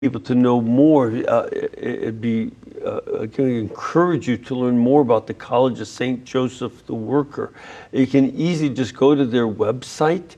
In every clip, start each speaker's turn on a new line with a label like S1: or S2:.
S1: able to know more, it'd be going to encourage you to learn more about the College of St. Joseph the Worker. You can easily just go to their website,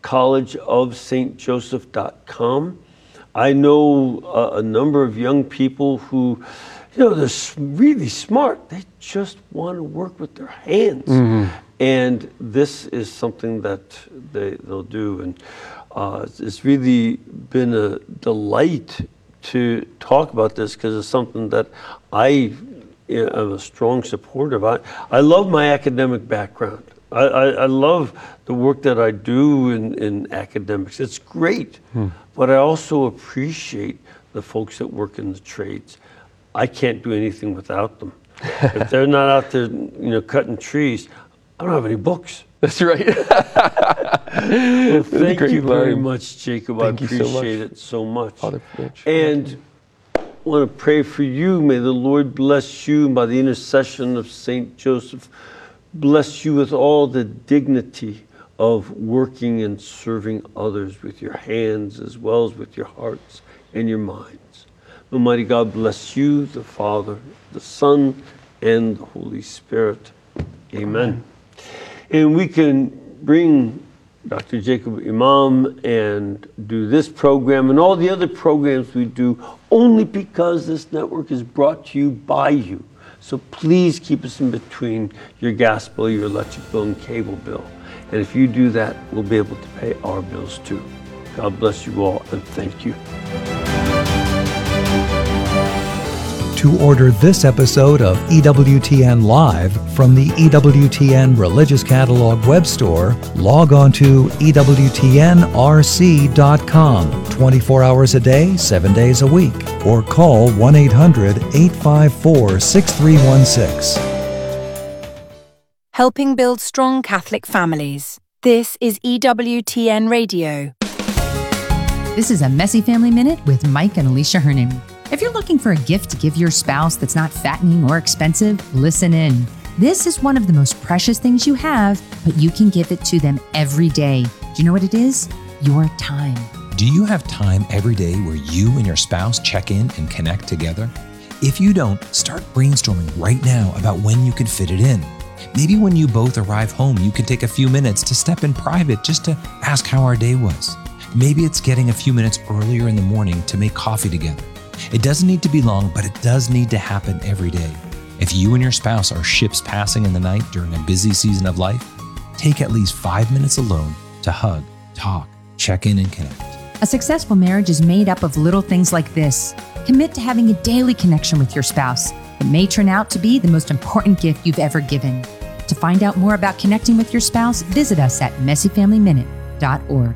S1: collegeofstjoseph.com. I know a number of young people who, they're really smart. They just want to work with their hands. Mm-hmm. And this is something that they'll do. And it's really been a delight to talk about this because it's something that I am a strong supporter of. I love my academic background. I love the work that I do in academics. It's great. But I also appreciate the folks that work in the trades. I can't do anything without them. If they're not out there, cutting trees, I don't have any books.
S2: That's right.
S1: Well, thank you very much, Jacob. I appreciate it so much. And I want to pray for you. May the Lord bless you by the intercession of St. Joseph. Bless you with all the dignity of working and serving others with your hands as well as with your hearts and your minds. Almighty God bless you, the Father, the Son, and the Holy Spirit. Amen. And we can bring Dr. Jacob Imam and do this program and all the other programs we do only because this network is brought to you by you. So please keep us in between your gas bill, your electric bill, and cable bill. And if you do that, we'll be able to pay our bills too. God bless you all, and thank you.
S3: To order this episode of EWTN Live from the EWTN Religious Catalog web store, log on to EWTNRC.com 24 hours a day, 7 days a week, or call 1-800-854-6316.
S4: Helping build strong Catholic families. This is EWTN Radio.
S5: This is a Messy Family Minute with Mike and Alicia Hernan. If you're looking for a gift to give your spouse that's not fattening or expensive, listen in. This is one of the most precious things you have, but you can give it to them every day. Do you know what it is? Your time.
S6: Do you have time every day where you and your spouse check in and connect together? If you don't, start brainstorming right now about when you could fit it in. Maybe when you both arrive home, you can take a few minutes to step in private just to ask how our day was. Maybe it's getting a few minutes earlier in the morning to make coffee together. It doesn't need to be long, but it does need to happen every day. If you and your spouse are ships passing in the night during a busy season of life, take at least 5 minutes alone to hug, talk, check in, and connect.
S5: A successful marriage is made up of little things like this. Commit to having a daily connection with your spouse. It may turn out to be the most important gift you've ever given. To find out more about connecting with your spouse, visit us at messyfamilyminute.org.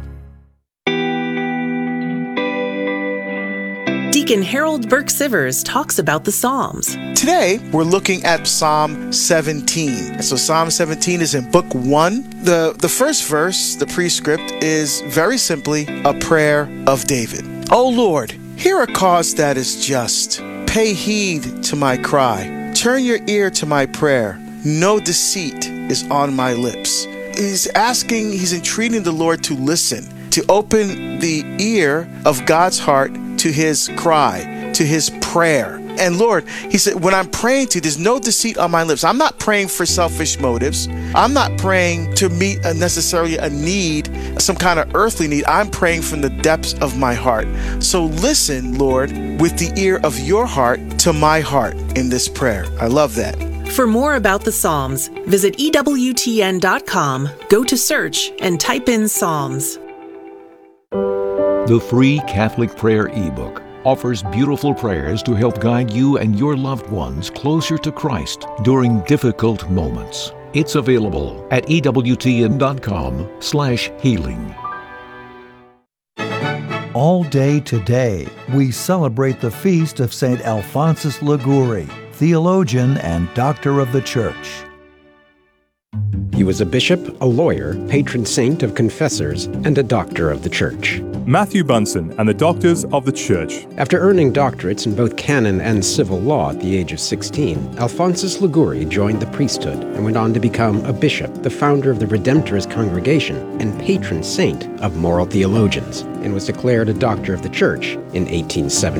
S7: Deacon Harold Burke-Sivers talks about the Psalms.
S8: Today, we're looking at Psalm 17. So Psalm 17 is in Book 1. The first verse, the prescript, is very simply a prayer of David. O Lord, hear a cause that is just. Pay heed to my cry. Turn your ear to my prayer. No deceit is on my lips. He's entreating the Lord to listen, to open the ear of God's heart to his cry, to his prayer. And Lord, he said, when I'm praying to you, there's no deceit on my lips. I'm not praying for selfish motives. I'm not praying to meet necessarily a need, some kind of earthly need. I'm praying from the depths of my heart. So listen, Lord, with the ear of your heart to my heart in this prayer. I love that.
S7: For more about the Psalms, visit EWTN.com, go to search, and type in Psalms.
S9: The free Catholic Prayer eBook offers beautiful prayers to help guide you and your loved ones closer to Christ during difficult moments. It's available at EWTN.com/healing.
S3: All day today, we celebrate the feast of St. Alphonsus Liguori, theologian and doctor of the Church.
S10: He was a bishop, a lawyer, patron saint of confessors, and a doctor of the Church.
S2: Matthew Bunson and the Doctors of the Church.
S10: After earning doctorates in both canon and civil law at the age of 16, Alphonsus Liguori joined the priesthood and went on to become a bishop, the founder of the Redemptorist Congregation, and patron saint of moral theologians, and was declared a doctor of the Church in 1870.